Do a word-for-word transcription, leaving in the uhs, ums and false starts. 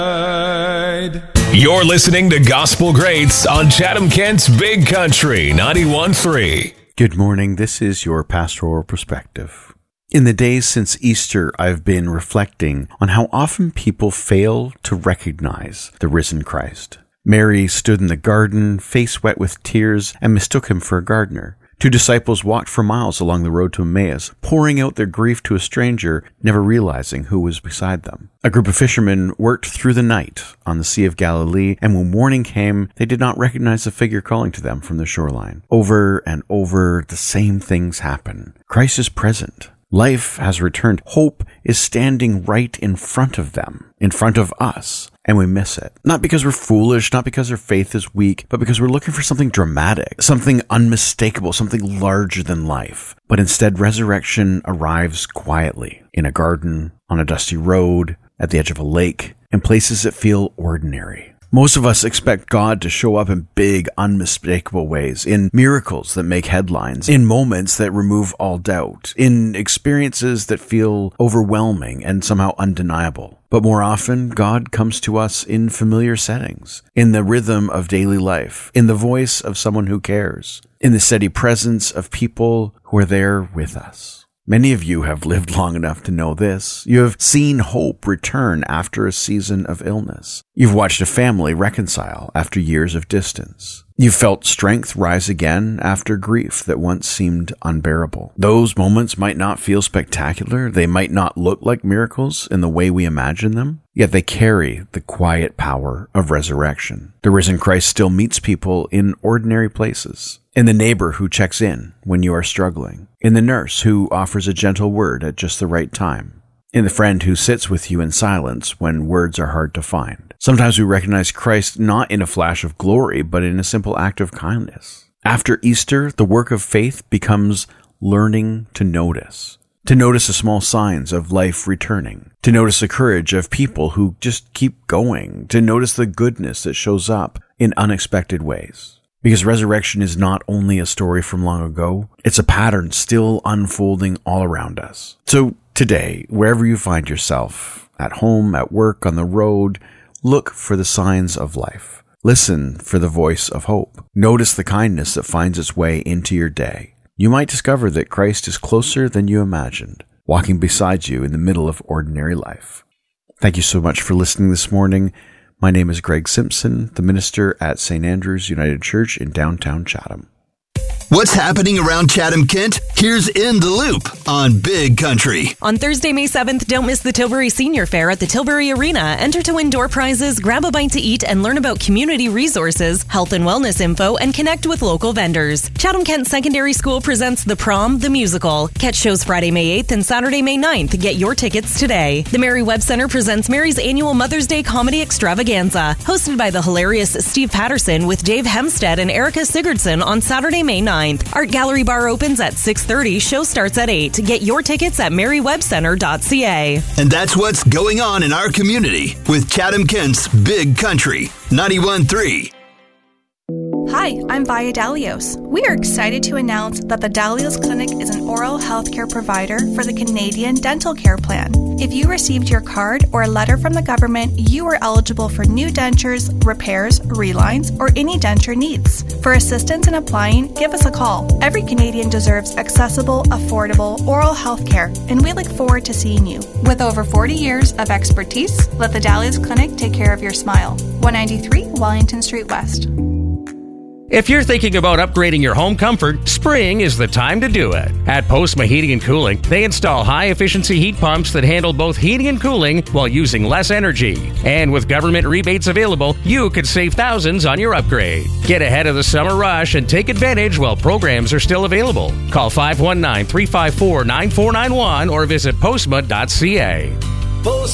You're listening to Gospel Greats on Chatham-Kent's Big Country ninety-one point three. Good morning. This is your pastoral perspective. In the days since Easter, I've been reflecting on how often people fail to recognize the risen Christ. Mary stood in the garden, face wet with tears, and mistook him for a gardener. Two disciples walked for miles along the road to Emmaus, pouring out their grief to a stranger, never realizing who was beside them. A group of fishermen worked through the night on the Sea of Galilee, and when morning came, they did not recognize the figure calling to them from the shoreline. Over and over, the same things happen. Christ is present. Life has returned. Hope is standing right in front of them, in front of us, and we miss it. Not because we're foolish, not because our faith is weak, but because we're looking for something dramatic, something unmistakable, something larger than life. But instead, resurrection arrives quietly, in a garden, on a dusty road, at the edge of a lake, in places that feel ordinary. Most of us expect God to show up in big, unmistakable ways, in miracles that make headlines, in moments that remove all doubt, in experiences that feel overwhelming and somehow undeniable. But more often, God comes to us in familiar settings, in the rhythm of daily life, in the voice of someone who cares, in the steady presence of people who are there with us. Many of you have lived long enough to know this. You have seen hope return after a season of illness. You've watched a family reconcile after years of distance. You've felt strength rise again after grief that once seemed unbearable. Those moments might not feel spectacular. They might not look like miracles in the way we imagine them. Yet they carry the quiet power of resurrection. The risen Christ still meets people in ordinary places. In the neighbor who checks in when you are struggling. In the nurse who offers a gentle word at just the right time. In the friend who sits with you in silence when words are hard to find. Sometimes we recognize Christ not in a flash of glory, but in a simple act of kindness. After Easter, the work of faith becomes learning to notice. To notice the small signs of life returning. To notice the courage of people who just keep going. To notice the goodness that shows up in unexpected ways. Because resurrection is not only a story from long ago, it's a pattern still unfolding all around us. So today, wherever you find yourself, at home, at work, on the road, look for the signs of life. Listen for the voice of hope. Notice the kindness that finds its way into your day. You might discover that Christ is closer than you imagined, walking beside you in the middle of ordinary life. Thank you so much for listening this morning. My name is Greg Simpson, the minister at Saint Andrew's United Church in downtown Chatham. What's happening around Chatham-Kent? Here's In the Loop on Big Country. On Thursday, May seventh, don't miss the Tilbury Senior Fair at the Tilbury Arena. Enter to win door prizes, grab a bite to eat, and learn about community resources, health and wellness info, and connect with local vendors. Chatham-Kent Secondary School presents The Prom, the Musical. Catch shows Friday, May eighth and Saturday, May ninth. Get your tickets today. The Mary Webb Center presents Mary's annual Mother's Day Comedy Extravaganza, hosted by the hilarious Steve Patterson with Dave Hempstead and Erica Sigurdsson on Saturday, May ninth. Art Gallery Bar opens at six thirty. Show starts at eight. Get your tickets at mary web center dot c a. And that's what's going on in our community with Chatham-Kent's Big Country ninety-one point three. Hi, I'm Vaya Dalios. We are excited to announce that the Dalios Clinic is an oral health care provider for the Canadian Dental Care Plan. If you received your card or a letter from the government, you are eligible for new dentures, repairs, relines, or any denture needs. For assistance in applying, give us a call. Every Canadian deserves accessible, affordable oral health care, and we look forward to seeing you. With over forty years of expertise, let the Dalios Clinic take care of your smile. one ninety-three Wellington Street West. If you're thinking about upgrading your home comfort, spring is the time to do it. At Postma Heating and Cooling, they install high-efficiency heat pumps that handle both heating and cooling while using less energy. And with government rebates available, you could save thousands on your upgrade. Get ahead of the summer rush and take advantage while programs are still available. Call five one nine, three five four, nine four nine one or visit postma dot c a.